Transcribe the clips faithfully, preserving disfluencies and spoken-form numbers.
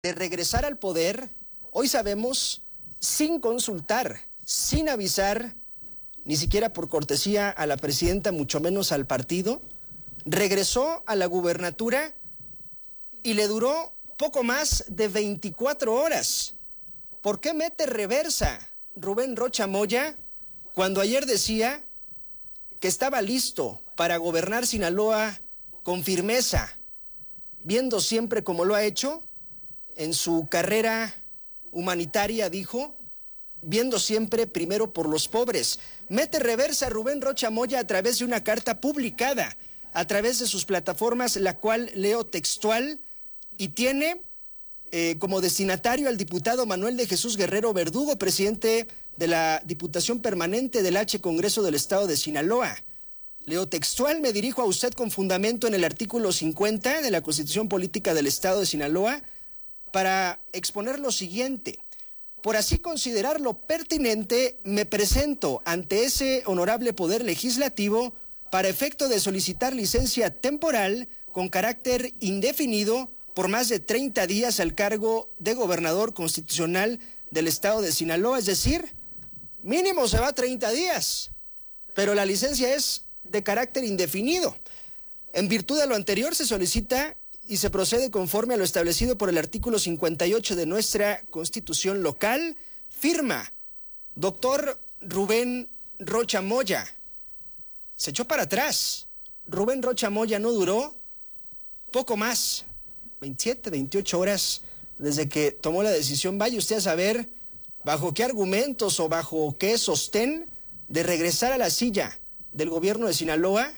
de regresar al poder, hoy sabemos, sin consultar, sin avisar, ni siquiera por cortesía a la presidenta, mucho menos al partido, regresó a la gubernatura y le duró poco más de veinticuatro horas. ¿Por qué mete reversa Rubén Rocha Moya cuando ayer decía que estaba listo para gobernar Sinaloa con firmeza, viendo siempre como lo ha hecho en su carrera humanitaria, dijo, viendo siempre primero por los pobres? Mete reversa Rubén Rocha Moya a través de una carta publicada a través de sus plataformas, la cual leo textual, y tiene eh, como destinatario al diputado Manuel de Jesús Guerrero Verdugo, presidente de la Diputación Permanente del H Congreso del Estado de Sinaloa. Leo textual: me dirijo a usted con fundamento en el artículo cincuenta de la Constitución Política del Estado de Sinaloa para exponer lo siguiente. Por así considerarlo pertinente, me presento ante ese honorable poder legislativo para efecto de solicitar licencia temporal con carácter indefinido por más de treinta días al cargo de gobernador constitucional del Estado de Sinaloa. Es decir, mínimo se va treinta días, pero la licencia es de carácter indefinido. En virtud de lo anterior, se solicita y se procede conforme a lo establecido por el artículo cincuenta y ocho de nuestra Constitución local. Firma doctor Rubén Rocha Moya. Se echó para atrás. Rubén Rocha Moya no duró poco más, veintisiete, veintiocho horas desde que tomó la decisión. Vaya usted a saber bajo qué argumentos o bajo qué sostén de regresar a la silla del gobierno de Sinaloa,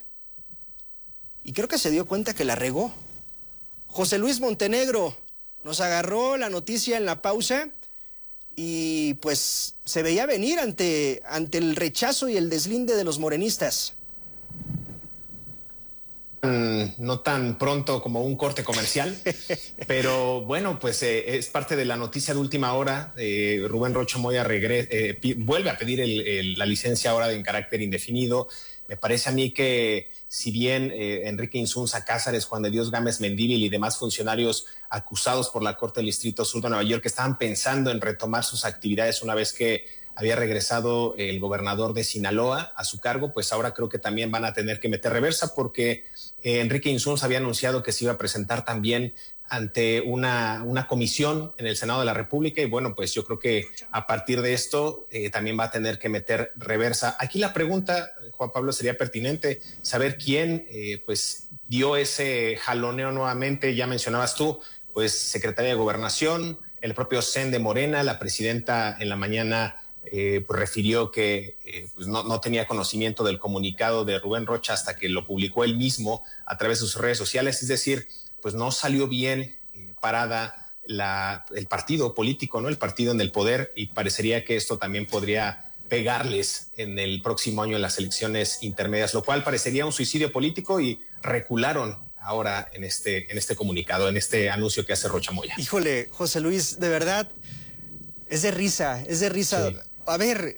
y creo que se dio cuenta que la regó. José Luis Montenegro nos agarró la noticia en la pausa y pues se veía venir ante, ante el rechazo y el deslinde de los morenistas. No tan pronto como un corte comercial, pero bueno, pues eh, es parte de la noticia de última hora. eh, Rubén Rocha Moya regre- eh, pi- vuelve a pedir el, el, la licencia ahora en carácter indefinido. Me parece a mí que si bien eh, Enrique Insunza Cázares, Juan de Dios Gámez Mendívil y demás funcionarios acusados por la Corte del Distrito Sur de Nueva York estaban pensando en retomar sus actividades una vez que había regresado el gobernador de Sinaloa a su cargo, pues ahora creo que también van a tener que meter reversa porque eh, Enrique Insunza había anunciado que se iba a presentar también ante una, una comisión en el Senado de la República, y bueno, pues yo creo que a partir de esto eh, también va a tener que meter reversa. Aquí la pregunta, Juan Pablo, sería pertinente saber quién eh, pues dio ese jaloneo nuevamente. Ya mencionabas tú, pues Secretaría de Gobernación, el propio C E N de Morena, la presidenta en la mañana Eh, pues refirió que eh, pues no, no tenía conocimiento del comunicado de Rubén Rocha hasta que lo publicó él mismo a través de sus redes sociales. Es decir, pues no salió bien eh, parada la, el partido político, ¿no? El partido en el poder, y parecería que esto también podría pegarles en el próximo año en las elecciones intermedias, lo cual parecería un suicidio político, y recularon ahora en este, en este comunicado, en este anuncio que hace Rocha Moya. Híjole, José Luis, de verdad, es de risa, es de risa. Sí. A ver,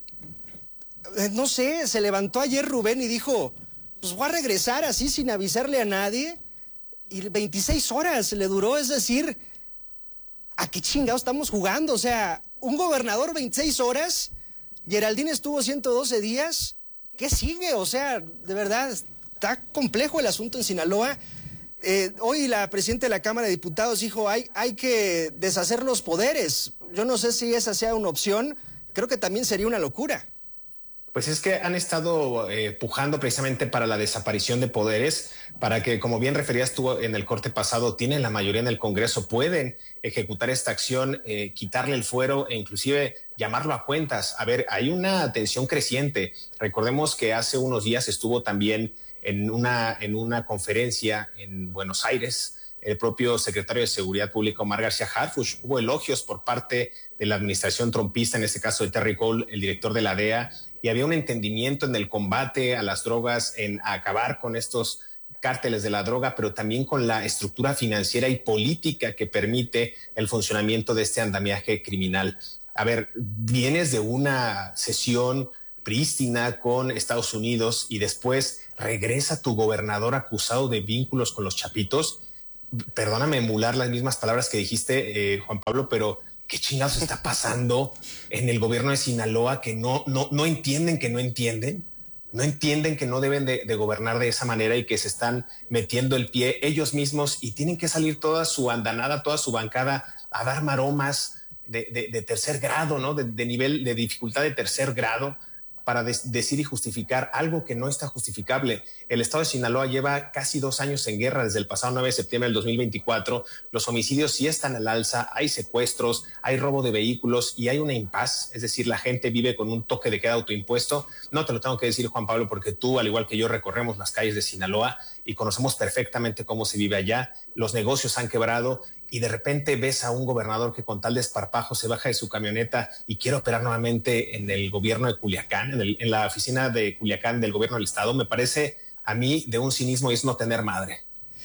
no sé, se levantó ayer Rubén y dijo, pues voy a regresar así sin avisarle a nadie, y veintiséis horas le duró. Es decir, ¿a qué chingados estamos jugando? O sea, un gobernador veintiséis horas, Geraldine estuvo ciento doce días, ¿qué sigue? O sea, de verdad, está complejo el asunto en Sinaloa. Eh, hoy la presidenta de la Cámara de Diputados dijo, hay, hay que deshacer los poderes. Yo no sé si esa sea una opción. Creo que también sería una locura. Pues es que han estado eh, pujando precisamente para la desaparición de poderes, para que, como bien referías tú en el corte pasado, tienen la mayoría en el Congreso, pueden ejecutar esta acción, eh, quitarle el fuero e inclusive llamarlo a cuentas. A ver, hay una tensión creciente. Recordemos que hace unos días estuvo también en una, en una conferencia en Buenos Aires el propio secretario de Seguridad Pública, Omar García Harfuch. Hubo elogios por parte de la administración trompista, en este caso de Terry Cole, el director de la D E A, y había un entendimiento en el combate a las drogas, en acabar con estos cárteles de la droga, pero también con la estructura financiera y política que permite el funcionamiento de este andamiaje criminal. A ver, vienes de una sesión prístina con Estados Unidos y después regresa tu gobernador acusado de vínculos con los chapitos. perdóname emular las mismas palabras que dijiste, eh, Juan Pablo, pero ¿qué chingados está pasando en el gobierno de Sinaloa que no, no, no entienden que no entienden? No entienden que no deben de, de gobernar de esa manera y que se están metiendo el pie ellos mismos y tienen que salir toda su andanada, toda su bancada a dar maromas de, de, de tercer grado, ¿no? De, de nivel de dificultad de tercer grado para de, decir y justificar algo que no está justificable. El estado de Sinaloa lleva casi dos años en guerra desde el pasado nueve de septiembre del dos mil veinticuatro. Los homicidios sí están al alza, hay secuestros, hay robo de vehículos y hay una impaz, es decir, la gente vive con un toque de queda autoimpuesto. No te lo tengo que decir, Juan Pablo, porque tú, al igual que yo, recorremos las calles de Sinaloa y conocemos perfectamente cómo se vive allá. Los negocios han quebrado y de repente ves a un gobernador que con tal desparpajo se baja de su camioneta y quiere operar nuevamente en el gobierno de Culiacán, en, el, en la oficina de Culiacán del gobierno del estado. Me parece a mí de un cinismo y es no tener madre.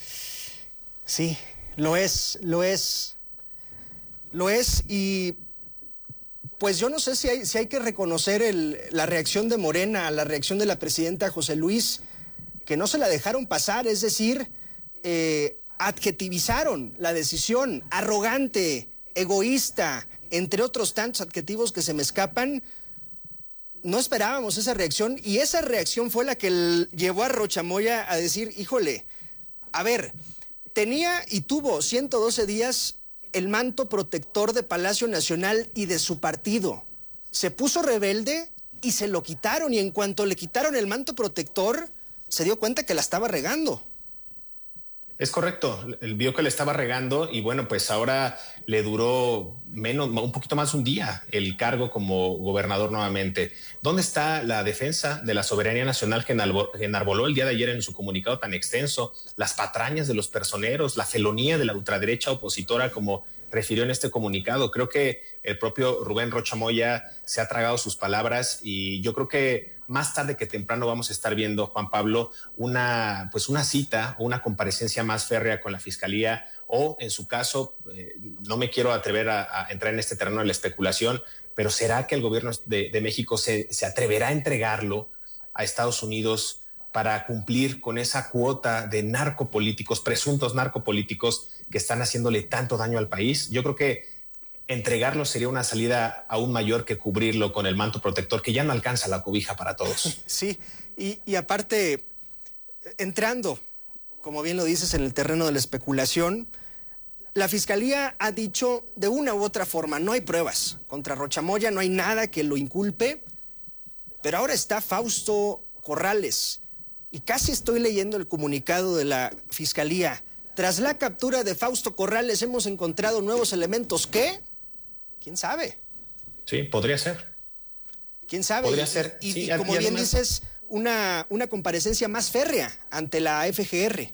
Sí, lo es, lo es, lo es y pues yo no sé si hay, si hay que reconocer el, la reacción de Morena, la reacción de la presidenta José Luis, que no se la dejaron pasar, es decir, eh, adjetivizaron la decisión, arrogante, egoísta, entre otros tantos adjetivos que se me escapan. No esperábamos esa reacción y esa reacción fue la que llevó a Rocha Moya a decir, híjole, a ver, tenía y tuvo ciento doce días el manto protector de Palacio Nacional y de su partido. Se puso rebelde y se lo quitaron y en cuanto le quitaron el manto protector, se dio cuenta que la estaba regando. Es correcto, él vio que le estaba regando y bueno, pues ahora le duró menos, un poquito más de un día el cargo como gobernador nuevamente. ¿Dónde está la defensa de la soberanía nacional que enarboló el día de ayer en su comunicado tan extenso? Las patrañas de los personeros, la felonía de la ultraderecha opositora, como refirió en este comunicado. Creo que el propio Rubén Rocha Moya se ha tragado sus palabras y yo creo que más tarde que temprano vamos a estar viendo, Juan Pablo, una, pues una cita o una comparecencia más férrea con la Fiscalía o, en su caso, eh, no me quiero atrever a, a entrar en este terreno de la especulación, pero ¿será que el gobierno de, de México se, se atreverá a entregarlo a Estados Unidos para cumplir con esa cuota de narcopolíticos, presuntos narcopolíticos que están haciéndole tanto daño al país? Yo creo que entregarlo sería una salida aún mayor que cubrirlo con el manto protector, que ya no alcanza la cobija para todos. Sí, y, y aparte, entrando, como bien lo dices, en el terreno de la especulación, la Fiscalía ha dicho de una u otra forma, no hay pruebas contra Rocha Moya, no hay nada que lo inculpe, pero ahora está Fausto Corrales, y casi estoy leyendo el comunicado de la Fiscalía. Tras la captura de Fausto Corrales hemos encontrado nuevos elementos que... ¿Quién sabe? Sí, podría ser. ¿Quién sabe? Podría y, ser. Y, sí, y como y bien además, dices, una, una comparecencia más férrea ante la F G R.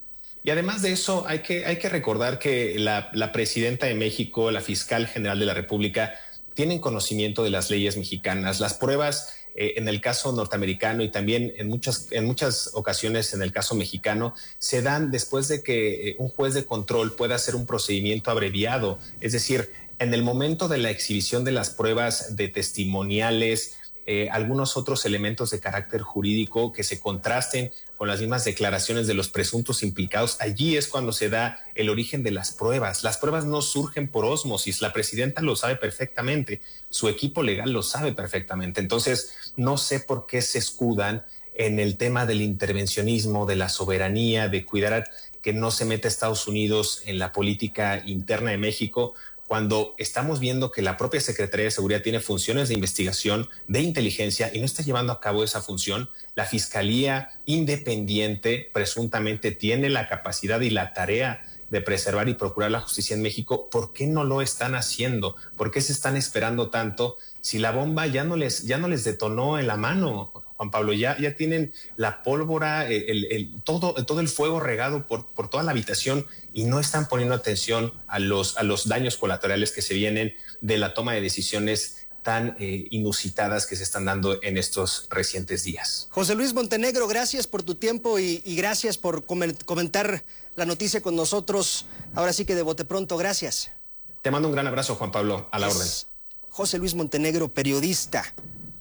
Y además de eso, hay que, hay que recordar que la, la presidenta de México, la fiscal general de la República, tienen conocimiento de las leyes mexicanas. Las pruebas eh, en el caso norteamericano y también en muchas, en muchas ocasiones en el caso mexicano se dan después de que eh, un juez de control pueda hacer un procedimiento abreviado. Es decir, en el momento de la exhibición de las pruebas de testimoniales, eh, algunos otros elementos de carácter jurídico que se contrasten con las mismas declaraciones de los presuntos implicados, allí es cuando se da el origen de las pruebas. Las pruebas no surgen por ósmosis, la presidenta lo sabe perfectamente, su equipo legal lo sabe perfectamente. Entonces, no sé por qué se escudan en el tema del intervencionismo, de la soberanía, de cuidar que no se meta Estados Unidos en la política interna de México, cuando estamos viendo que la propia Secretaría de Seguridad tiene funciones de investigación, de inteligencia, y no está llevando a cabo esa función. La Fiscalía independiente presuntamente tiene la capacidad y la tarea de preservar y procurar la justicia en México. ¿Por qué no lo están haciendo? ¿Por qué se están esperando tanto? Si la bomba ya no les, ya no les detonó en la mano, Juan Pablo, ya, ya tienen la pólvora, el, el, todo, todo el fuego regado por, por toda la habitación y no están poniendo atención a los, a los daños colaterales que se vienen de la toma de decisiones tan eh, inusitadas que se están dando en estos recientes días. José Luis Montenegro, gracias por tu tiempo y, y gracias por comentar la noticia con nosotros. Ahora sí que de bote pronto, gracias. Te mando un gran abrazo, Juan Pablo, a la es orden. José Luis Montenegro, periodista.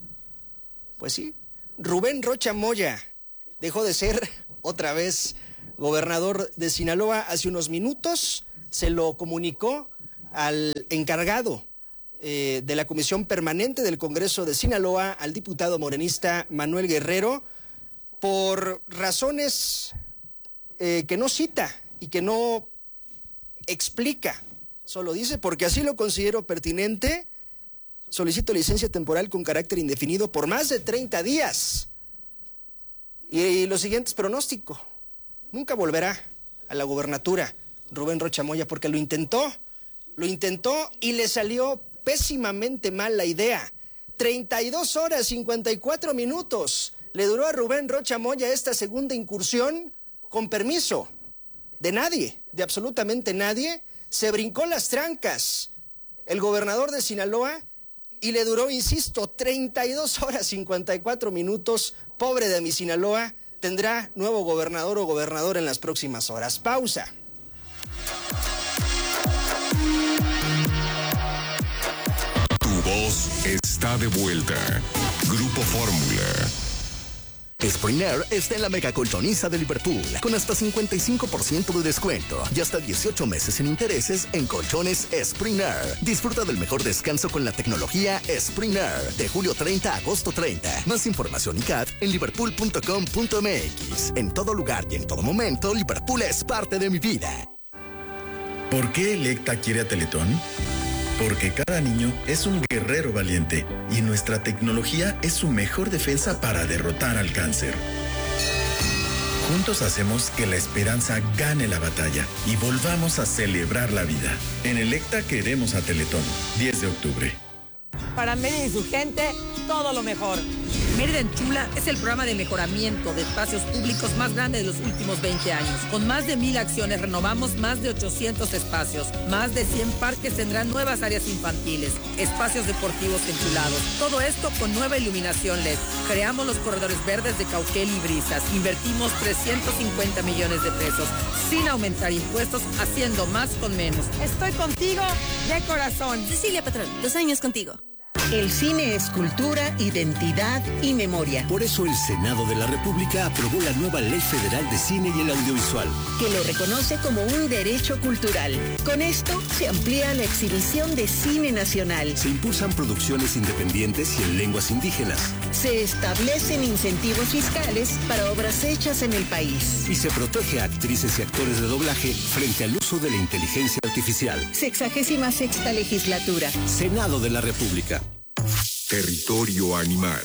Pues sí, Rubén Rocha Moya dejó de ser otra vez gobernador de Sinaloa, hace unos minutos se lo comunicó al encargado eh, de la Comisión Permanente del Congreso de Sinaloa, al diputado morenista Manuel Guerrero, por razones eh, que no cita y que no explica. Solo dice, porque así lo considero pertinente, solicito licencia temporal con carácter indefinido por más de treinta días. Y, y lo siguiente es pronóstico. Nunca volverá a la gobernatura Rubén Rocha Moya, porque lo intentó, lo intentó y le salió pésimamente mal la idea. treinta y dos horas, cincuenta y cuatro minutos le duró a Rubén Rocha Moya esta segunda incursión con permiso de nadie, de absolutamente nadie. Se brincó las trancas el gobernador de Sinaloa y le duró, insisto, treinta y dos horas, cincuenta y cuatro minutos. Pobre de mi Sinaloa, tendrá nuevo gobernador o gobernador en las próximas horas. Pausa. Tu voz está de vuelta. Grupo Fórmula. Spring Air está en la megacolchoniza de Liverpool, con hasta cincuenta y cinco por ciento de descuento y hasta dieciocho meses sin intereses en colchones Spring Air. Disfruta del mejor descanso con la tecnología Spring Air, de julio treinta a agosto treinta. Más información y C A D en liverpool punto com punto m x. En todo lugar y en todo momento, Liverpool es parte de mi vida. ¿Por qué Electa quiere a Teletón? Porque cada niño es un guerrero valiente y nuestra tecnología es su mejor defensa para derrotar al cáncer. Juntos hacemos que la esperanza gane la batalla y volvamos a celebrar la vida. En Electa queremos a Teletón. diez de octubre. Para Mérida y su gente, todo lo mejor. Mérida en Chula es el programa de mejoramiento de espacios públicos más grande de los últimos veinte años. Con más de mil acciones renovamos más de ochocientos espacios. Más de cien parques tendrán nuevas áreas infantiles, espacios deportivos enchulados. Todo esto con nueva iluminación L E D. Creamos los corredores verdes de Cauquel y Brisas. Invertimos trescientos cincuenta millones de pesos sin aumentar impuestos, haciendo más con menos. Estoy contigo de corazón. Cecilia Patrón, dos años contigo. El cine es cultura, identidad y memoria. Por eso el Senado de la República aprobó la nueva Ley Federal de Cine y el Audiovisual, que lo reconoce como un derecho cultural. Con esto se amplía la exhibición de cine nacional. Se impulsan producciones independientes y en lenguas indígenas. Se establecen incentivos fiscales para obras hechas en el país. Y se protege a actrices y actores de doblaje frente al uso de la inteligencia artificial. Sexagésima sexta legislatura. Senado de la República. Territorio animal.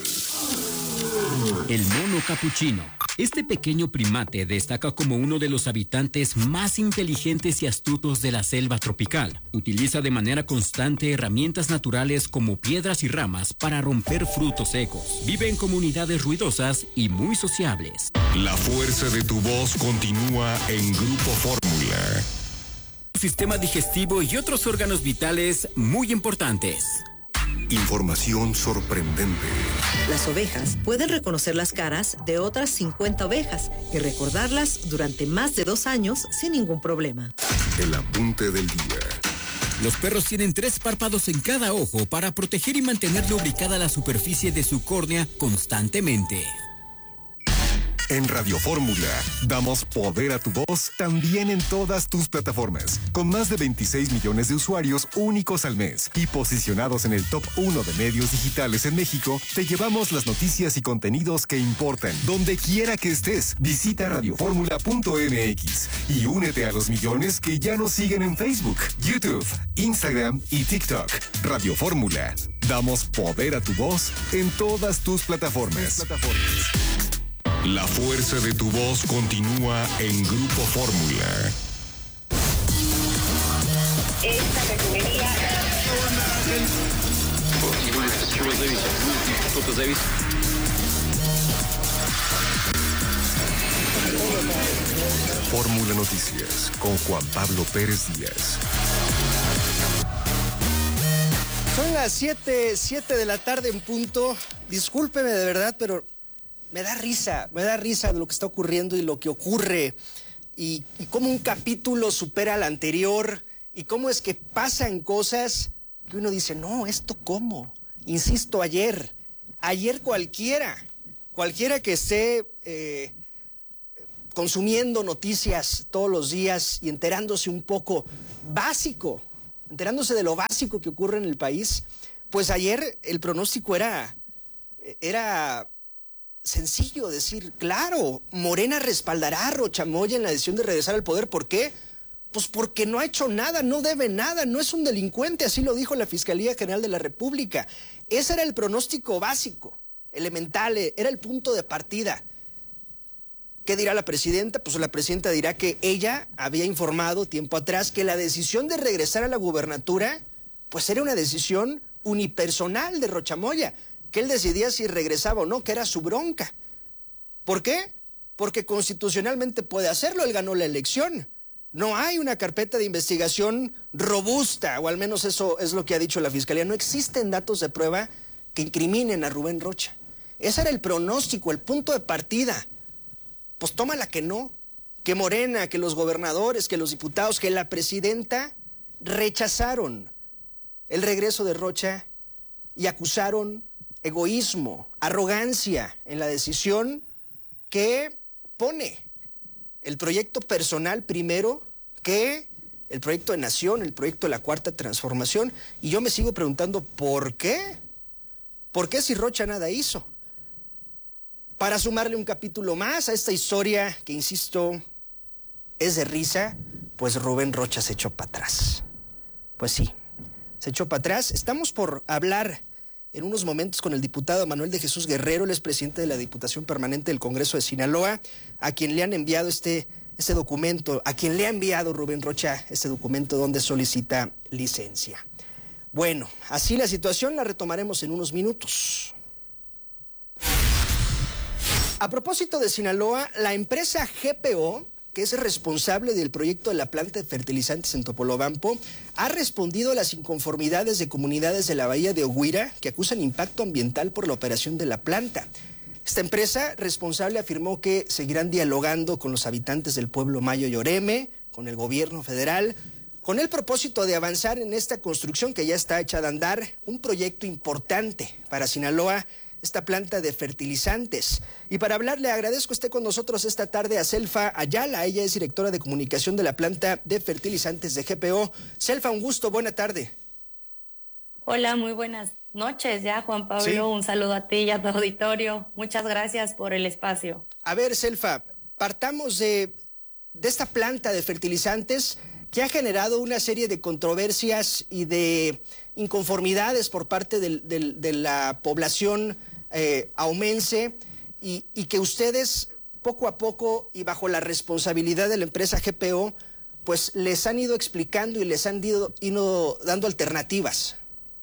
El mono capuchino. Este pequeño primate destaca como uno de los habitantes más inteligentes y astutos de la selva tropical. Utiliza de manera constante herramientas naturales como piedras y ramas para romper frutos secos. Vive en comunidades ruidosas y muy sociables. La fuerza de tu voz continúa en Grupo Fórmula. Sistema digestivo y otros órganos vitales muy importantes. Información sorprendente. Las ovejas pueden reconocer las caras de otras cincuenta ovejas y recordarlas durante más de dos años sin ningún problema. El apunte del día. Los perros tienen tres párpados en cada ojo para proteger y mantener lubricada la superficie de su córnea constantemente. En Radio Fórmula, damos poder a tu voz también en todas tus plataformas. Con más de veintiséis millones de usuarios únicos al mes y posicionados en el top uno de medios digitales en México, te llevamos las noticias y contenidos que importan. Donde quiera que estés, visita radio fórmula punto m x y únete a los millones que ya nos siguen en Facebook, YouTube, Instagram y TikTok. Radio Fórmula, damos poder a tu voz en todas tus plataformas. plataformas. La fuerza de tu voz continúa en Grupo Fórmula. Esta refinería. Fórmula Noticias con Juan Pablo Pérez Díaz. Son las siete, siete de la tarde en punto. Discúlpeme de verdad, pero me da risa, me da risa de lo que está ocurriendo y lo que ocurre. Y, y cómo un capítulo supera al anterior. Y cómo es que pasan cosas que uno dice, no, ¿esto cómo? Insisto, ayer, ayer cualquiera, cualquiera que esté eh, consumiendo noticias todos los días y enterándose un poco básico, enterándose de lo básico que ocurre en el país, pues ayer el pronóstico era, era sencillo, decir, claro, Morena respaldará a Rocha Moya en la decisión de regresar al poder. ¿Por qué? Pues porque no ha hecho nada, no debe nada, no es un delincuente, así lo dijo la Fiscalía General de la República. Ese era el pronóstico básico, elemental, era el punto de partida. ¿Qué dirá la presidenta? Pues la presidenta dirá que ella había informado tiempo atrás que la decisión de regresar a la gubernatura pues era una decisión unipersonal de Rocha Moya, que él decidía si regresaba o no, que era su bronca. ¿Por qué? Porque constitucionalmente puede hacerlo, él ganó la elección. No hay una carpeta de investigación robusta, o al menos eso es lo que ha dicho la Fiscalía. No existen datos de prueba que incriminen a Rubén Rocha. Ese era el pronóstico, el punto de partida. Pues tómala que no, que Morena, que los gobernadores, que los diputados, que la presidenta rechazaron el regreso de Rocha y acusaron egoísmo, arrogancia en la decisión que pone el proyecto personal primero que el proyecto de nación, el proyecto de la Cuarta Transformación. Y yo me sigo preguntando, ¿por qué? ¿Por qué si Rocha nada hizo? Para sumarle un capítulo más a esta historia que, insisto, es de risa, pues Rubén Rocha se echó para atrás. Pues sí, se echó para atrás. Estamos por hablar en unos momentos con el diputado Manuel de Jesús Guerrero, él es presidente de la Diputación Permanente del Congreso de Sinaloa, a quien le han enviado este, este documento, a quien le ha enviado Rubén Rocha este documento donde solicita licencia. Bueno, así la situación la retomaremos en unos minutos. A propósito de Sinaloa, la empresa G P O, que es responsable del proyecto de la planta de fertilizantes en Topolobampo, ha respondido a las inconformidades de comunidades de la bahía de Oguira que acusan impacto ambiental por la operación de la planta. Esta empresa responsable afirmó que seguirán dialogando con los habitantes del pueblo Mayo y Oreme, con el gobierno federal, con el propósito de avanzar en esta construcción que ya está hecha de andar, un proyecto importante para Sinaloa, esta planta de fertilizantes. Y para hablar, le agradezco esté con nosotros esta tarde a Selfa Ayala. Ella es directora de comunicación de la planta de fertilizantes de G P O. Selfa, un gusto, buena tarde. Hola, muy buenas noches ya, Juan Pablo. ¿Sí? Un saludo a ti y a tu auditorio. Muchas gracias por el espacio. A ver, Selfa, partamos de, de esta planta de fertilizantes que ha generado una serie de controversias y de inconformidades por parte del, del, de la población eh, aumense y, y que ustedes poco a poco y bajo la responsabilidad de la empresa G P O pues les han ido explicando y les han ido, ido dando alternativas.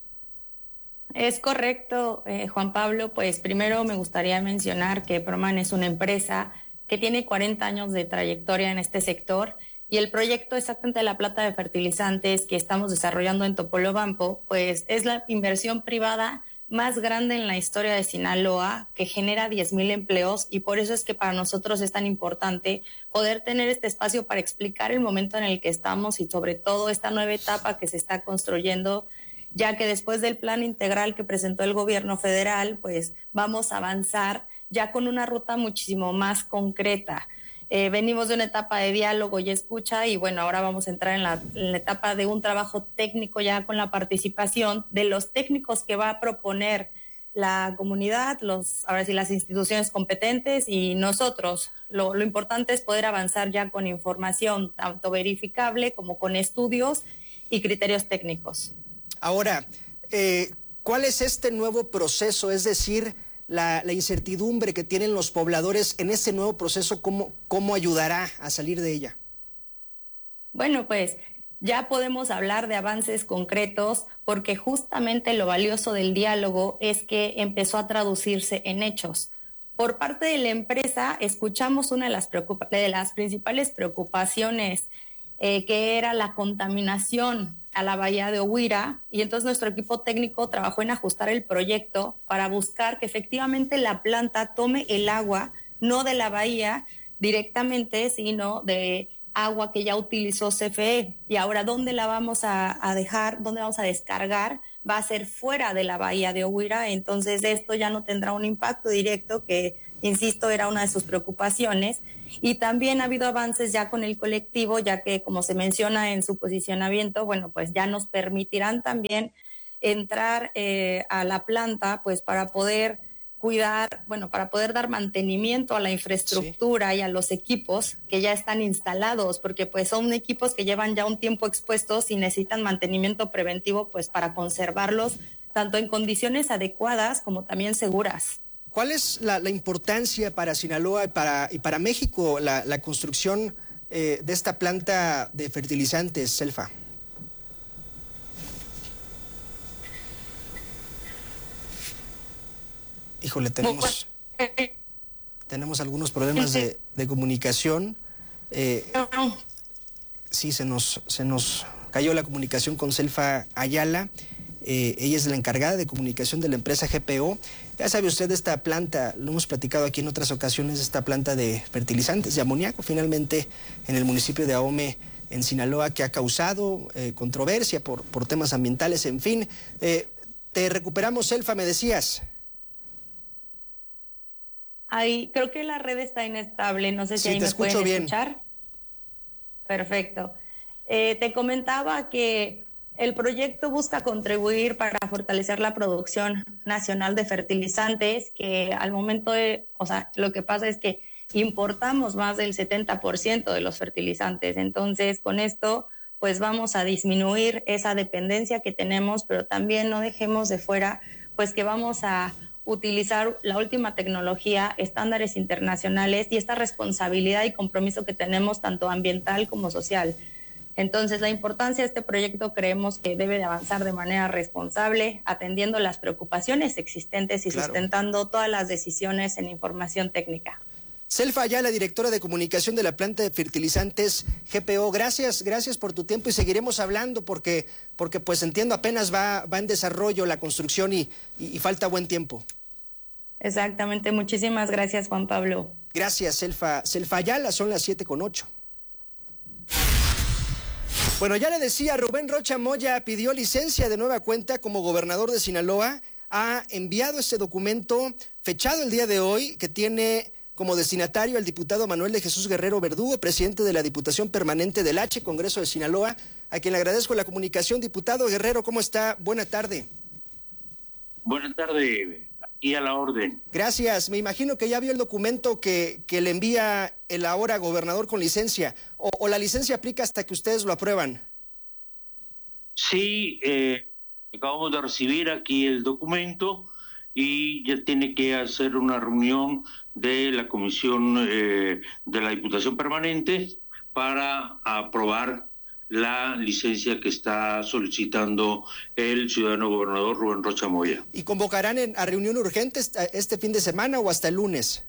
Es correcto, eh, Juan Pablo. Pues primero me gustaría mencionar que Proman es una empresa que tiene cuarenta años de trayectoria en este sector. Y el proyecto exactamente de la planta de fertilizantes que estamos desarrollando en Topolobampo, pues es la inversión privada más grande en la historia de Sinaloa, que genera diez mil empleos, y por eso es que para nosotros es tan importante poder tener este espacio para explicar el momento en el que estamos y sobre todo esta nueva etapa que se está construyendo, ya que después del plan integral que presentó el gobierno federal, pues vamos a avanzar ya con una ruta muchísimo más concreta. Eh, venimos de una etapa de diálogo y escucha y bueno, ahora vamos a entrar en la, en la etapa de un trabajo técnico ya con la participación de los técnicos que va a proponer la comunidad, los, ahora sí las instituciones competentes y nosotros. Lo, lo importante es poder avanzar ya con información tanto verificable como con estudios y criterios técnicos. Ahora, eh, ¿cuál es este nuevo proceso? Es decir, La, la incertidumbre que tienen los pobladores en este nuevo proceso, ¿cómo, cómo ayudará a salir de ella? Bueno, pues ya podemos hablar de avances concretos porque justamente lo valioso del diálogo es que empezó a traducirse en hechos. Por parte de la empresa escuchamos una de las, preocupa- de las principales preocupaciones eh, que era la contaminación a la bahía de Oguira, y entonces nuestro equipo técnico trabajó en ajustar el proyecto para buscar que efectivamente la planta tome el agua, no de la bahía directamente, sino de agua que ya utilizó C F E. Y ahora, ¿dónde la vamos a, a dejar? ¿Dónde vamos a descargar? Va a ser fuera de la bahía de Oguira, entonces esto ya no tendrá un impacto directo que insisto, era una de sus preocupaciones. Y también ha habido avances ya con el colectivo, ya que, como se menciona en su posicionamiento, bueno, pues ya nos permitirán también entrar eh, a la planta, pues para poder cuidar, bueno, para poder dar mantenimiento a la infraestructura sí. y a los equipos que ya están instalados, porque pues son equipos que llevan ya un tiempo expuestos y necesitan mantenimiento preventivo, pues para conservarlos tanto en condiciones adecuadas como también seguras. ¿Cuál es la, la importancia para Sinaloa y para, y para México la, la construcción eh, de esta planta de fertilizantes, Selfa? Híjole, tenemos, tenemos algunos problemas de, de comunicación. Eh, sí, se nos, se nos cayó la comunicación con Selfa Ayala. Eh, ella es la encargada de comunicación de la empresa G P O. Ya sabe usted de esta planta, lo hemos platicado aquí en otras ocasiones, esta planta de fertilizantes de amoníaco, finalmente en el municipio de Ahome, en Sinaloa, que ha causado eh, controversia por, por temas ambientales, en fin. Eh, te recuperamos, Selfa, me decías. Ay, creo que la red está inestable, no sé si sí, ahí me pueden bien. escuchar. Perfecto. Eh, te comentaba que el proyecto busca contribuir para fortalecer la producción nacional de fertilizantes, que al momento de, o sea, lo que pasa es que importamos más del setenta por ciento de los fertilizantes, entonces con esto pues vamos a disminuir esa dependencia que tenemos, pero también no dejemos de fuera pues que vamos a utilizar la última tecnología, estándares internacionales y esta responsabilidad y compromiso que tenemos tanto ambiental como social. Entonces, la importancia de este proyecto creemos que debe de avanzar de manera responsable, atendiendo las preocupaciones existentes y claro. sustentando todas las decisiones en información técnica. Selfa Ayala, directora de comunicación de la planta de fertilizantes G P O, gracias, gracias por tu tiempo y seguiremos hablando porque, porque pues entiendo apenas va, va en desarrollo la construcción y, y, y falta buen tiempo. Exactamente, muchísimas gracias, Juan Pablo. Gracias, Selfa, Selfa Ayala, son las siete con ocho. Bueno, ya le decía, Rubén Rocha Moya pidió licencia de nueva cuenta como gobernador de Sinaloa, ha enviado este documento fechado el día de hoy que tiene como destinatario al diputado Manuel de Jesús Guerrero Verdugo, presidente de la Diputación Permanente del H, Congreso de Sinaloa, a quien le agradezco la comunicación. Diputado Guerrero, ¿cómo está? Buena tarde. Buena tarde, aquí a la orden. Gracias. Me imagino que ya vio el documento que, que le envía el ahora gobernador con licencia, o, o la licencia aplica hasta que ustedes lo aprueban. Sí, eh, acabamos de recibir aquí el documento y ya tiene que hacer una reunión de la Comisión eh, de la Diputación Permanente para aprobar la licencia que está solicitando el ciudadano gobernador Rubén Rocha Moya. ¿Y convocarán en, a reunión urgente este fin de semana o hasta el lunes?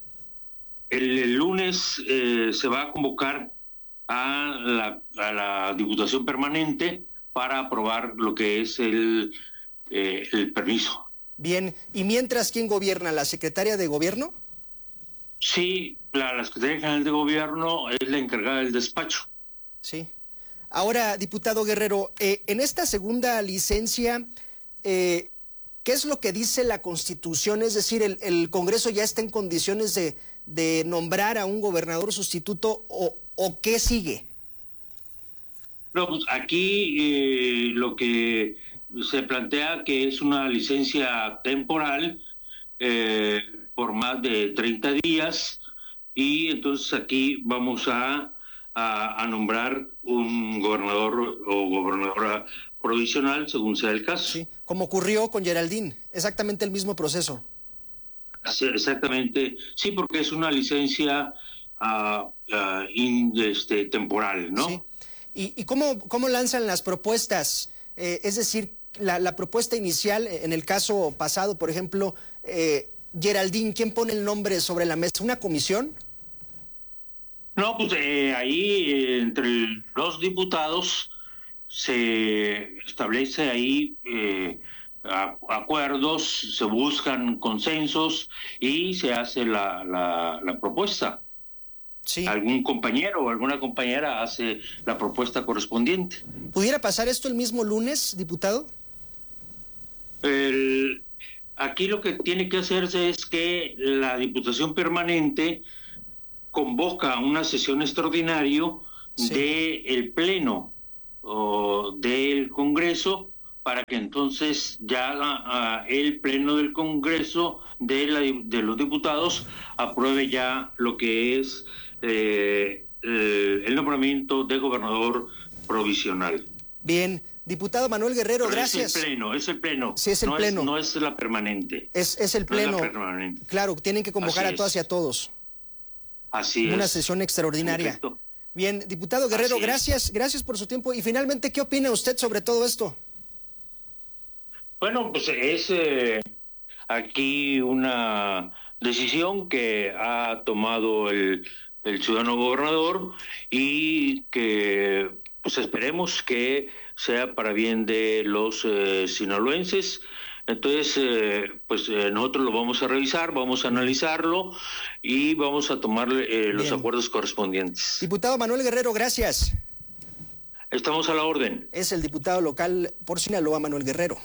El, el lunes eh, se va a convocar a la, a la Diputación Permanente para aprobar lo que es el, eh, el permiso. Bien, ¿y mientras quién gobierna? ¿La secretaria de gobierno? Sí, la, la Secretaría General de Gobierno es la encargada del despacho. Sí. Ahora, diputado Guerrero, eh, en esta segunda licencia, eh, ¿qué es lo que dice la Constitución? Es decir, ¿el, el Congreso ya está en condiciones de, de nombrar a un gobernador sustituto o, o qué sigue? No, pues aquí eh, lo que se plantea que es una licencia temporal eh, por más de treinta días y entonces aquí vamos a, a, a nombrar un gobernador o gobernadora provisional según sea el caso. Sí, como ocurrió con Geraldine, exactamente el mismo proceso. Sí, exactamente, sí, porque es una licencia uh, uh, in, este, temporal, ¿no? Sí. ¿Y, y cómo, cómo lanzan las propuestas? Eh, es decir, la, la propuesta inicial, en el caso pasado, por ejemplo, eh, Geraldine, ¿quién pone el nombre sobre la mesa? ¿Una comisión? No, pues eh, ahí eh, entre los diputados se establece ahí eh, a, acuerdos, se buscan consensos y se hace la, la, la propuesta. Sí. Algún compañero o alguna compañera hace la propuesta correspondiente. ¿Pudiera pasar esto el mismo lunes, diputado? El, aquí lo que tiene que hacerse es que la Diputación Permanente convoca una sesión extraordinaria sí. del Pleno o del Congreso para que entonces ya uh, el Pleno del Congreso de, la, de los diputados apruebe ya lo que es eh, el, el nombramiento de gobernador provisional. Bien. Diputado Manuel Guerrero, Pero gracias. Es el pleno, es el pleno. Sí, es el no pleno. Es, no es la permanente. Es, es el pleno. No es la permanente. Claro, tienen que convocar Así a todas es. y a todos. Así Una es. Una sesión extraordinaria. Perfecto. Bien, diputado Guerrero, Así gracias, es. gracias por su tiempo. Y finalmente, ¿qué opina usted sobre todo esto? Bueno, pues es eh, aquí una decisión que ha tomado el, el ciudadano gobernador y que pues esperemos que sea para bien de los eh, sinaloenses. Entonces, eh, pues eh, nosotros lo vamos a revisar, vamos a analizarlo y vamos a tomar eh, los acuerdos correspondientes. Diputado Manuel Guerrero, gracias. Estamos a la orden. Es el diputado local por Sinaloa, Manuel Guerrero.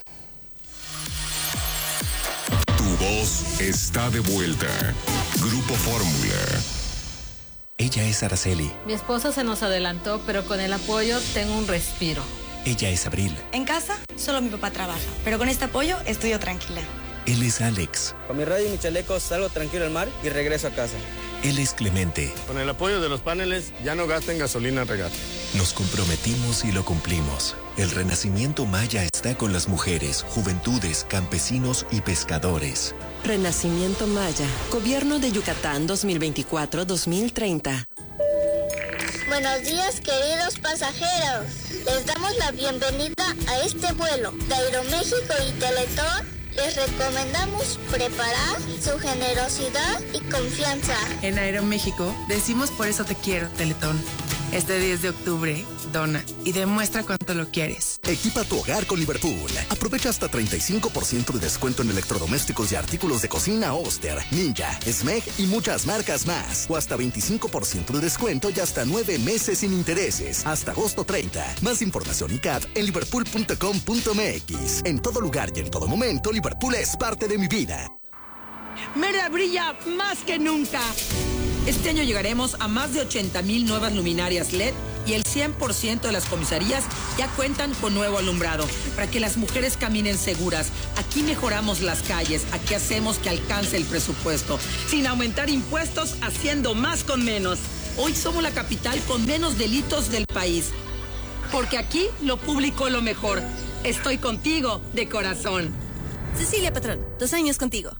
Tu voz está de vuelta. Grupo Fórmula. Ella es Araceli. Mi esposo se nos adelantó, pero con el apoyo tengo un respiro. Ella es Abril. En casa, solo mi papá trabaja, pero con este apoyo estoy yo tranquila. Él es Alex. Con mi radio y mi chaleco salgo tranquilo al mar y regreso a casa. Él es Clemente. Con el apoyo de los paneles ya no gasten gasolina al regar. Nos comprometimos y lo cumplimos. El Renacimiento Maya está con las mujeres, juventudes, campesinos y pescadores. Renacimiento Maya, Gobierno de Yucatán dos mil veinticuatro a dos mil treinta. Buenos días, queridos pasajeros. Les damos la bienvenida a este vuelo de Aeroméxico y Teletón. Les recomendamos preparar su generosidad y confianza. En Aeroméxico decimos por eso te quiero, Teletón. Este diez de octubre, dona y demuestra cuánto lo quieres. Equipa tu hogar con Liverpool. Aprovecha hasta treinta y cinco por ciento de descuento en electrodomésticos y artículos de cocina Oster, Ninja, Smeg y muchas marcas más. O hasta veinticinco por ciento de descuento y hasta nueve meses sin intereses. Hasta agosto treinta. Más información y C A D en liverpool punto com punto m x. En todo lugar y en todo momento, Liverpool es parte de mi vida. Mérida brilla más que nunca. Este año llegaremos a más de ochenta mil nuevas luminarias L E D y el cien por ciento de las comisarías ya cuentan con nuevo alumbrado para que las mujeres caminen seguras. Aquí mejoramos las calles, aquí hacemos que alcance el presupuesto, sin aumentar impuestos, haciendo más con menos. Hoy somos la capital con menos delitos del país, porque aquí lo público es lo mejor. Estoy contigo de corazón. Cecilia Patrón, dos años contigo.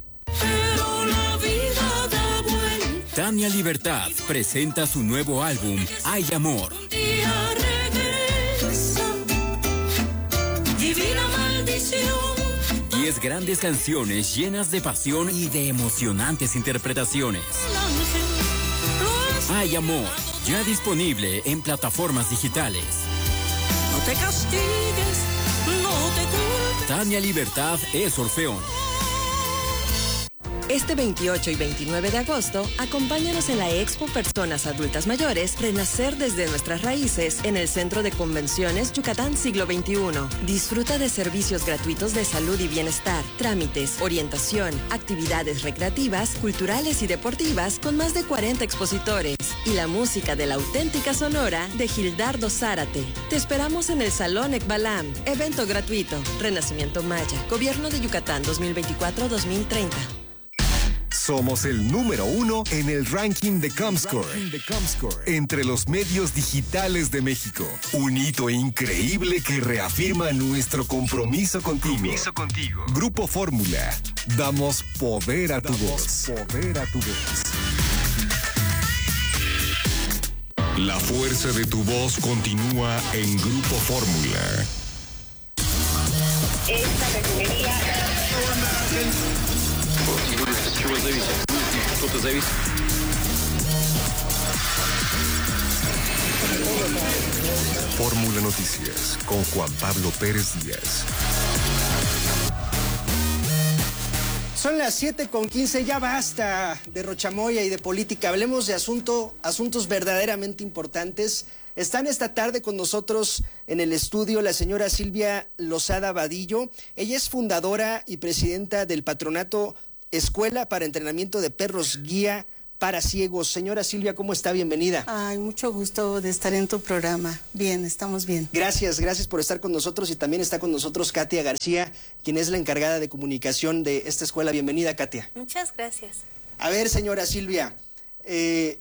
Tania Libertad presenta su nuevo álbum, Hay Amor. Divina maldición. Diez grandes canciones llenas de pasión y de emocionantes interpretaciones. Hay Amor, ya disponible en plataformas digitales. No te castigues, no te culpes. Tania Libertad es Orfeón. Este veintiocho y veintinueve de agosto, acompáñanos en la Expo Personas Adultas Mayores, Renacer desde nuestras raíces, en el Centro de Convenciones Yucatán Siglo veintiuno. Disfruta de servicios gratuitos de salud y bienestar, trámites, orientación, actividades recreativas, culturales y deportivas con más de cuarenta expositores y la música de la auténtica sonora de Gildardo Zárate. Te esperamos en el Salón Ekbalam, evento gratuito. Renacimiento Maya, Gobierno de Yucatán dos mil veinticuatro a dos mil treinta. Somos el número uno en el ranking de Comscore, entre los medios digitales de México. Un hito increíble que reafirma nuestro compromiso contigo. Compromiso contigo. Grupo Fórmula. Damos poder a tu voz. Poder a tu voz. La fuerza de tu voz continúa en Grupo Fórmula. Esta refinería. Fórmula Noticias con Juan Pablo Pérez Díaz. Son las siete con quince, ya basta de rochamoya y de política. Hablemos de asunto, asuntos verdaderamente importantes. Están esta tarde con nosotros en el estudio la señora Silvia Lozada Vadillo. Ella es fundadora y presidenta del patronato Escuela para Entrenamiento de Perros Guía para Ciegos. Señora Silvia, ¿cómo está? Bienvenida. Ay, mucho gusto de estar en tu programa. Bien, estamos bien. Gracias, gracias por estar con nosotros, y también está con nosotros Katia García, quien es la encargada de comunicación de esta escuela. Bienvenida, Katia. Muchas gracias. A ver, señora Silvia, eh,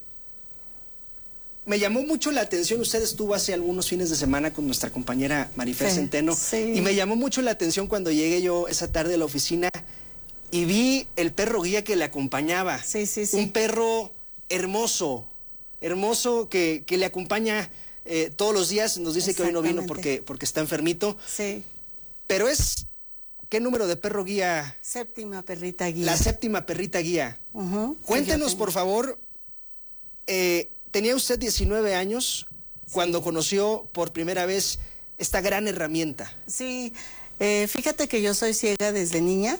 me llamó mucho la atención, usted estuvo hace algunos fines de semana con nuestra compañera Marifer Sí, Centeno, sí. y me llamó mucho la atención cuando llegué yo esa tarde a la oficina y vi el perro guía que le acompañaba. Sí, sí, sí. Un perro hermoso, hermoso que, que le acompaña eh, todos los días. Nos dice que hoy no vino porque, porque está enfermito. Sí. Pero es, ¿qué número de perro guía? Séptima perrita guía. La séptima perrita guía. Uh-huh. Cuéntenos, por favor, eh, tenía usted diecinueve años cuando conoció por primera vez esta gran herramienta. Sí, eh, fíjate que yo soy ciega desde niña.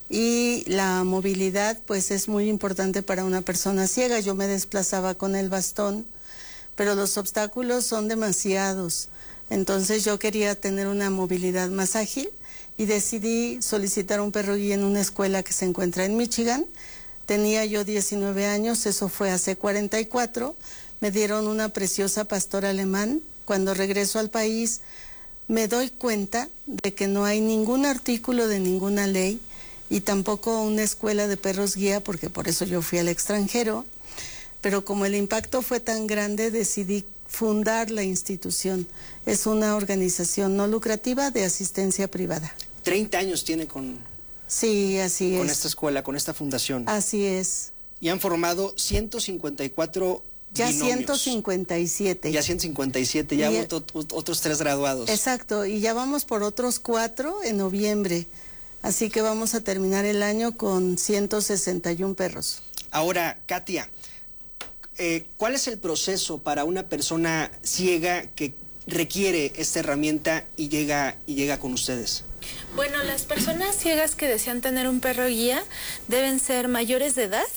Y la movilidad pues es muy importante para una persona ciega. Yo me desplazaba con el bastón, pero los obstáculos son demasiados. Entonces yo quería tener una movilidad más ágil y decidí solicitar un perro guía en una escuela que se encuentra en Michigan. Tenía yo diecinueve años, eso fue hace cuarenta y cuatro. Me dieron una preciosa pastora alemán. Cuando regreso al país me doy cuenta de que no hay ningún artículo de ninguna ley y tampoco una escuela de perros guía, porque por eso yo fui al extranjero, pero como el impacto fue tan grande, decidí fundar la institución. Es una organización no lucrativa de asistencia privada. treinta años tiene con, sí, así con es. esta escuela, con esta fundación. Así es. Y han formado ciento cincuenta y cuatro Ya binomios. ciento cincuenta y siete. Ya ciento cincuenta y siete, ya Y- otro- otros tres graduados. Exacto, y ya vamos por otros cuatro en noviembre. Así que vamos a terminar el año con ciento sesenta y uno perros. Ahora, Katia, eh, ¿cuál es el proceso para una persona ciega que requiere esta herramienta y llega, y llega con ustedes? Bueno, las personas ciegas que desean tener un perro guía deben ser mayores de edad,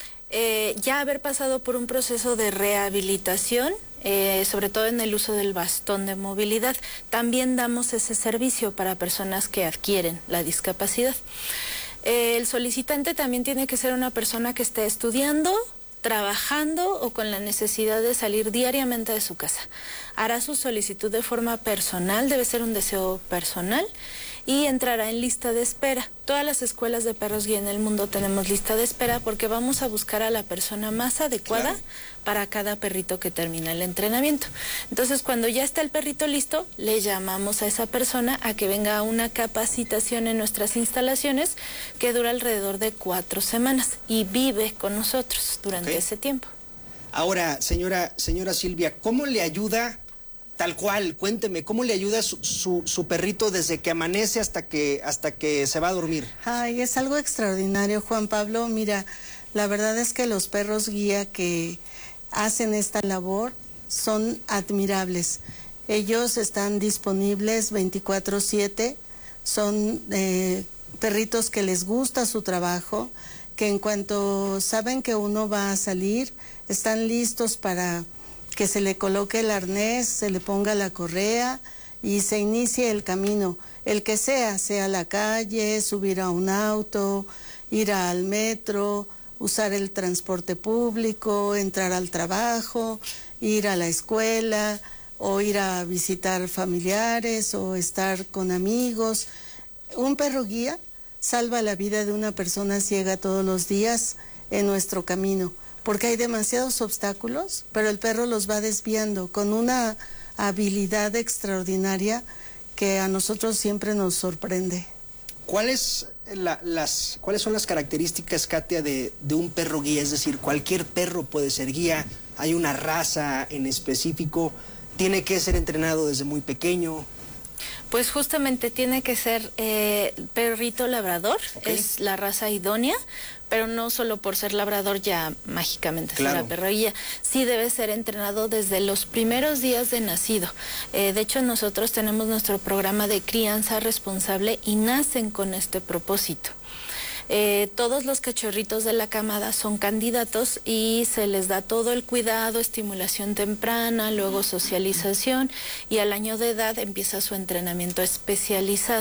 eh, ya haber pasado por un proceso de rehabilitación, eh, sobre todo en el uso del bastón de movilidad. También damos ese servicio para personas que adquieren la discapacidad. Eh, el solicitante también tiene que ser una persona que esté estudiando, trabajando o con la necesidad de salir diariamente de su casa. Hará su solicitud de forma personal, debe ser un deseo personal, y entrará en lista de espera. Todas las escuelas de perros guía en el mundo tenemos lista de espera porque vamos a buscar a la persona más adecuada claro. para cada perrito que termina el entrenamiento. Entonces, cuando ya está el perrito listo, le llamamos a esa persona a que venga a una capacitación en nuestras instalaciones que dura alrededor de cuatro semanas y vive con nosotros durante okay. ese tiempo. Ahora, señora, señora Silvia, ¿cómo le ayuda? Tal cual, cuénteme, ¿cómo le ayuda su, su, su perrito desde que amanece hasta que, hasta que se va a dormir? Ay, es algo extraordinario, Juan Pablo. Mira, la verdad es que los perros guía que hacen esta labor son admirables. Ellos están disponibles veinticuatro siete, son eh, perritos que les gusta su trabajo, que en cuanto saben que uno va a salir, están listos para que se le coloque el arnés, se le ponga la correa y se inicie el camino, el que sea, sea la calle, subir a un auto, ir al metro, usar el transporte público, entrar al trabajo, ir a la escuela o ir a visitar familiares o estar con amigos. Un perro guía salva la vida de una persona ciega todos los días en nuestro camino, porque hay demasiados obstáculos, pero el perro los va desviando con una habilidad extraordinaria que a nosotros siempre nos sorprende. ¿Cuáles, la, las, ¿cuáles son las características, Katia, de, de un perro guía? Es decir, cualquier perro puede ser guía, hay una raza en específico, tiene que ser entrenado desde muy pequeño. Pues justamente tiene que ser eh, perrito labrador, okay. es la raza idónea, pero no solo por ser labrador ya mágicamente claro. será perro guía. Sí debe ser entrenado desde los primeros días de nacido. Eh, de hecho, nosotros tenemos nuestro programa de crianza responsable y nacen con este propósito. Eh, todos los cachorritos de la camada son candidatos y se les da todo el cuidado, estimulación temprana, luego socialización y al año de edad empieza su entrenamiento especializado.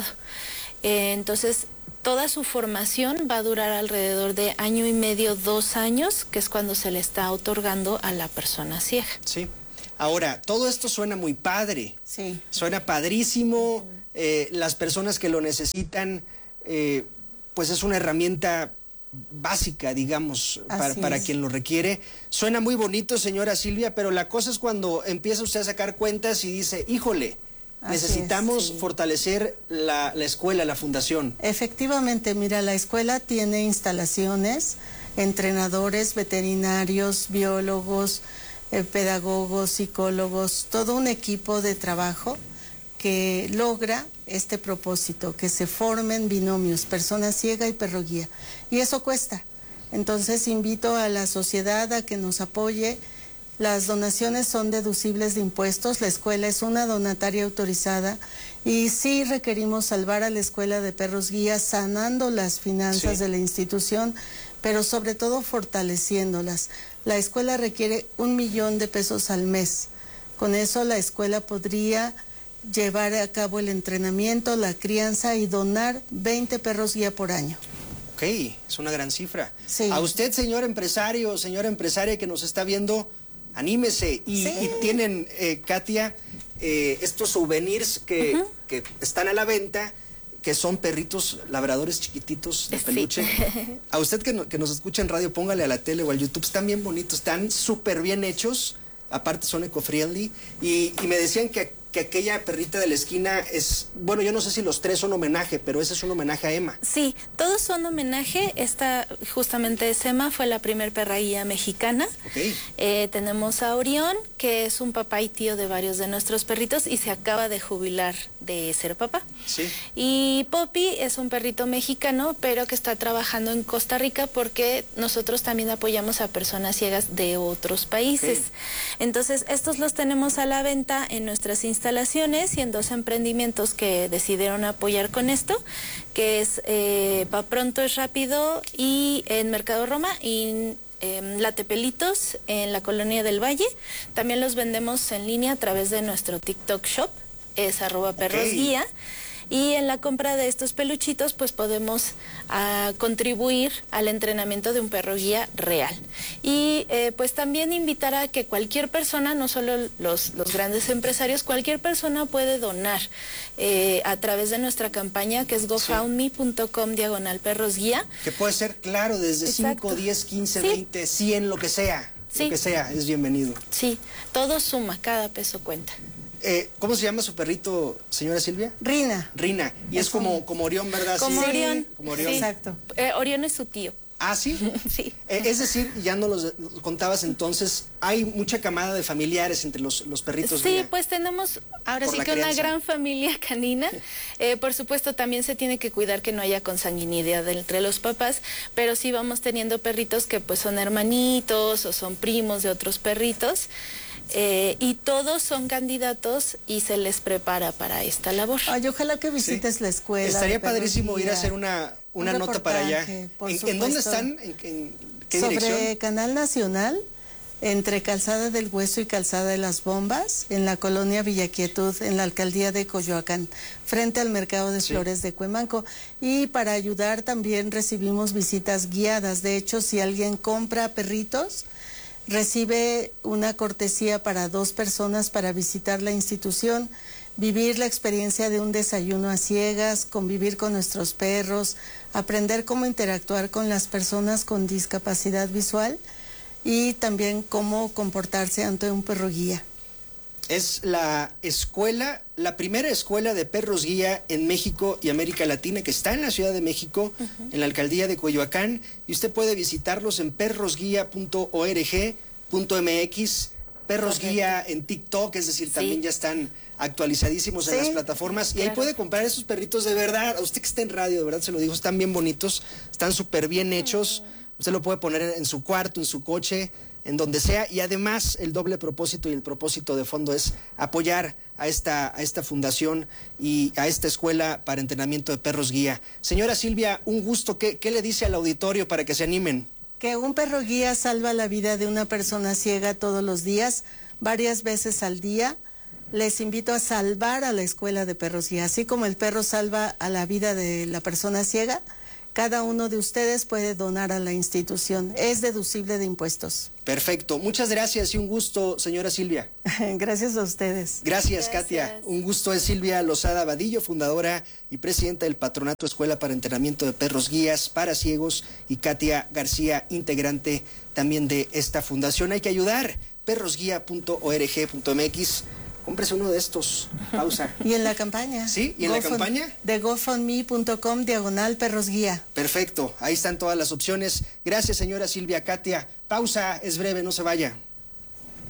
Eh, entonces, toda su formación va a durar alrededor de año y medio, dos años, que es cuando se le está otorgando a la persona ciega. Sí. Ahora, todo esto suena muy padre. Sí. Suena padrísimo. Eh, las personas que lo necesitan, eh, pues es una herramienta básica, digamos, para, para quien lo requiere. Suena muy bonito, señora Silvia, pero la cosa es cuando empieza usted a sacar cuentas y dice, híjole, Así necesitamos es, sí. fortalecer la, la escuela, la fundación. Efectivamente, mira, la escuela tiene instalaciones, entrenadores, veterinarios, biólogos, eh, pedagogos, psicólogos, todo un equipo de trabajo que logra este propósito, que se formen binomios, persona ciega y perro guía. Y eso cuesta. Entonces invito a la sociedad a que nos apoye. Las donaciones son deducibles de impuestos, la escuela es una donataria autorizada y sí requerimos salvar a la escuela de perros guías sanando las finanzas sí. de la institución, pero sobre todo fortaleciéndolas. La escuela requiere un millón de pesos al mes. Con eso la escuela podría llevar a cabo el entrenamiento, la crianza y donar veinte perros guía por año. Ok, es una gran cifra. Sí. A usted, señor empresario, señora empresaria que nos está viendo, anímese. Y, sí. y tienen, eh, Katia, eh, estos souvenirs que, uh-huh. que están a la venta, que son perritos labradores chiquititos de peluche. Sí. A usted que, no, que nos escucha en radio, póngale a la tele o al YouTube, están bien bonitos, están súper bien hechos, aparte son eco-friendly, y, y me decían que, que aquella perrita de la esquina es, bueno, yo no sé si los tres son homenaje, pero ese es un homenaje a Emma. Sí, todos son homenaje. Esta justamente es Emma, fue la primer perra guía mexicana. Okay. Eh, tenemos a Orión, que es un papá y tío de varios de nuestros perritos y se acaba de jubilar de ser papá. Sí. Y Poppy es un perrito mexicano, pero que está trabajando en Costa Rica porque nosotros también apoyamos a personas ciegas de otros países. Okay. Entonces, estos los tenemos a la venta en nuestras instalaciones y en dos emprendimientos que decidieron apoyar con esto, que es eh, Pa Pronto es Rápido y en Mercado Roma y eh, La Tepelitos en la Colonia del Valle. También los vendemos en línea a través de nuestro TikTok shop, es arroba perros Okay. guía. Y en la compra de estos peluchitos, pues podemos uh, contribuir al entrenamiento de un perro guía real. Y eh, pues también invitar a que cualquier persona, no solo los, los grandes empresarios, cualquier persona puede donar eh, a través de nuestra campaña, que es gofundme punto com diagonal perros guía. Que puede ser, claro, desde cinco, diez, quince, sí. veinte, cien, lo que sea. Sí. Lo que sea, es bienvenido. Sí, todo suma, cada peso cuenta. Eh, ¿Cómo se llama su perrito, señora Silvia? Rina. Rina. Y es, es como, como Orión, ¿verdad? Como sí. Orión. Como Orión. Sí. Exacto. Eh, Orión es su tío. ¿Ah, sí? Sí. Eh, es decir, ya nos lo contabas entonces, hay mucha camada de familiares entre los, los perritos. Sí, guía. Pues tenemos ahora Por sí la que crianza. una gran familia canina. Eh, por supuesto, también se tiene que cuidar que no haya consanguinidad entre los papás, pero sí vamos teniendo perritos que pues son hermanitos o son primos de otros perritos. Eh, y todos son candidatos y se les prepara para esta labor. Ay, ojalá que visites sí. la escuela. Estaría padrísimo ir a hacer una, una un nota para allá. ¿En, ¿En dónde están? ¿En, en qué Sobre dirección? Sobre Canal Nacional, entre Calzada del Hueso y Calzada de las Bombas, en la colonia Villa Quietud, en la alcaldía de Coyoacán, frente al mercado de sí. flores de Cuemanco. Y para ayudar también recibimos visitas guiadas. De hecho, si alguien compra perritos, recibe una cortesía para dos personas para visitar la institución, vivir la experiencia de un desayuno a ciegas, convivir con nuestros perros, aprender cómo interactuar con las personas con discapacidad visual y también cómo comportarse ante un perro guía. Es la escuela, la primera escuela de perros guía en México y América Latina, que está en la Ciudad de México, uh-huh. en la alcaldía de Coyoacán, y usted puede visitarlos en perros guía punto org punto mx, Perros Correcto. Guía en TikTok, es decir, sí. también ya están actualizadísimos sí. en las plataformas, claro. y ahí puede comprar esos perritos de verdad. A usted que está en radio, de verdad se lo digo, están bien bonitos, están súper bien hechos, uh-huh. usted lo puede poner en su cuarto, en su coche. en donde sea, y además el doble propósito y el propósito de fondo es apoyar a esta, a esta fundación y a esta escuela para entrenamiento de perros guía. Señora Silvia, un gusto. ¿Qué, qué le dice al auditorio para que se animen? Que un perro guía salva la vida de una persona ciega todos los días, varias veces al día. Les invito a salvar a la escuela de perros guía. Así como el perro salva a la vida de la persona ciega, cada uno de ustedes puede donar a la institución. Es deducible de impuestos. Perfecto. Muchas gracias y un gusto, señora Silvia. Gracias a ustedes. Gracias, Gracias, Katia. Un gusto. Es Silvia Lozada Vadillo, fundadora y presidenta del Patronato Escuela para Entrenamiento de Perros Guías para Ciegos, y Katia García, integrante también de esta fundación. Hay que ayudar. perros guía punto org punto m x. Cómprese uno de estos. Pausa. Y en la campaña. Sí, y en Go la campaña. De gofundme punto com diagonal perros guía. Perfecto. Ahí están todas las opciones. Gracias, señora Silvia. Katia. Pausa, es breve, no se vaya.